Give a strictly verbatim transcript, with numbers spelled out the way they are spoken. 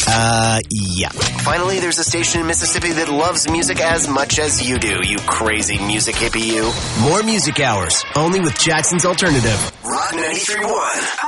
Uh, yeah. Finally, there's a station in Mississippi that loves music as much as you do, you crazy music hippie you. More music hours, only with Jackson's Alternative. Rock ninety-three point one.